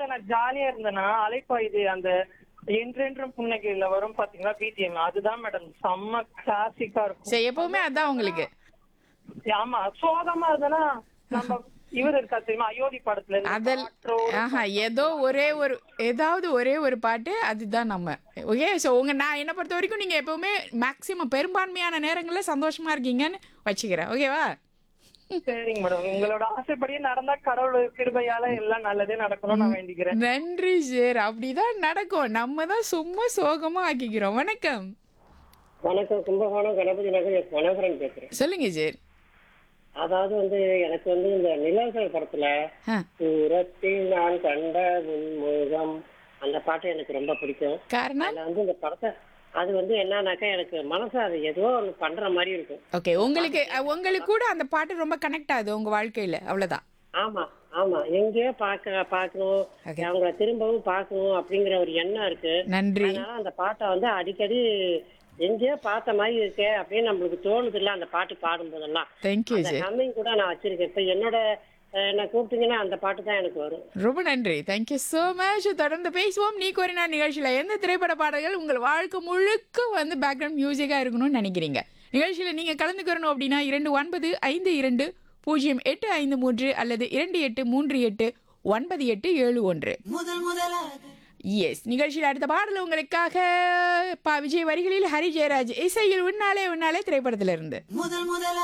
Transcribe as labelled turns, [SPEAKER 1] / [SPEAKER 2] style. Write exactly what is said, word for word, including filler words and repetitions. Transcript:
[SPEAKER 1] நான் ஜாலியா இருந்தேன்னா அலைப்பாயுது அந்த என்றென்றும் புன்னகையில வரும் பாத்தீங்களா பிஜிஎம், அதுதான் மேடம் செம்ம கிளாசிக்கா இருக்கும்.
[SPEAKER 2] சரி, எப்பவுமே அதான் உங்களுக்கு.
[SPEAKER 1] ஆமா, சோகமா இருந்தேன்னா நம்ம இவர் இருக்கா தெரியுமா, அயோத்தி படத்துல இருந்து
[SPEAKER 2] அதல்
[SPEAKER 1] காற்றோடு
[SPEAKER 2] ஆஹா ஏதோ ஒரே ஒரு ஏதாவது ஒரே ஒரு பாட்டு அதுதான் நம்ம. ஓகே, ஸோ உங்க நான் என்ன பொறுத்த வரைக்கும் நீங்க எப்பவுமே மேக்சிமம் பெரும்பான்மையான நேரங்களில் சந்தோஷமா இருக்கீங்கன்னு வச்சுக்கிறேன். ஓகேவா?
[SPEAKER 1] சரிங்க மேடம், உங்களோட ஆசைப்படியே நடந்தா கடவுள் கிருபையால எல்லாம் நல்லதே நடக்கணும்னு நான் வேண்டிக்கிறேன்.
[SPEAKER 2] நன்றி சார். அப்படிதான் நடக்கும். நம்ம தான் சும்மா சோகமா ஆக்கிக்கிறோம். வணக்கம்.
[SPEAKER 3] வணக்கம். கும்பகோணம் கணபதி நகர் எஸ் மனோகரன் பேசுறேன்.
[SPEAKER 2] சொல்லுங்க சார்.
[SPEAKER 3] அதாவது வந்து எனக்கு வந்து இந்த நிலவுகள் படத்துல
[SPEAKER 2] ஆ,
[SPEAKER 3] தூரத்தில் நான் கண்ட உன்முகம் அந்த பாட்டு எனக்கு ரொம்ப பிடிக்கும்.
[SPEAKER 2] காரணம்?
[SPEAKER 3] அதுல வந்து இந்த படத்தை அது வந்து என்னன்னாக்கா எனக்கு மனசு அது ஏதோ ஒண்ணு பண்ற மாதிரி இருக்கும்.
[SPEAKER 2] ஓகே, உங்களுக்கு அஹ், உங்களுக்கு கூட அந்த பாட்டு ரொம்ப கனெக்ட் ஆகுது உங்க வாழ்க்கையில, அவ்வளவுதான்.
[SPEAKER 3] ஆமா ஆமா, எங்கேயோ பாக்க பாக்கணும்,
[SPEAKER 2] Okay.
[SPEAKER 3] அவங்கள திரும்பவும் பார்க்கணும் அப்படிங்கிற ஒரு எண்ணம் இருக்கு.
[SPEAKER 2] நன்றி.
[SPEAKER 3] அதனால அந்த பாட்டை வந்து அடிக்கடி எங்கேயோ பார்த்த மாதிரி இருக்கே அப்படின்னு நம்மளுக்கு தோணுது இல்ல அந்த பாட்டு பாடும் போதெல்லாம்.
[SPEAKER 2] தேங்க்யூ
[SPEAKER 3] அந்த
[SPEAKER 2] சார்.
[SPEAKER 3] ஹம்மிங் கூட நான் வச்சிருக்கேன். இப்ப என்னோட அஹ், என்ன கூப்பிட்டீங்கன்னா அந்த பாட்டு தான் எனக்கு வரும்.
[SPEAKER 2] ரொம்ப நன்றி. Thank you so much. தொடர்ந்து பேசுவோம். நீ கோரினா நிகழ்ச்சியில் எந்த திரைப்பட பாடல்கள் உங்கள் வாழ்க்கை முழுக்க வந்து பேக்ரவுண்ட் மியூசிக்காக இருக்கணும்னு நினைக்கிறீங்க? நிகழ்ச்சியில் நீங்கள் கலந்துக்கிறணும் அப்படின்னா இரண்டு ஒன்பது ஐந்து இரண்டு பூஜ்ஜியம் எட்டு ஐந்து மூன்று அல்லது இரண்டு எட்டு மூன்று எட்டு ஒன்பது எட்டு ஏழு ஒன்று. எஸ், நிகழ்ச்சியில் அடுத்த பாடல் உங்களுக்காக பா விஜய் வரிகளில் ஹரி ஜெயராஜ் இசையில் உன்னாலே உன்னாலே திரைப்படத்திலிருந்து.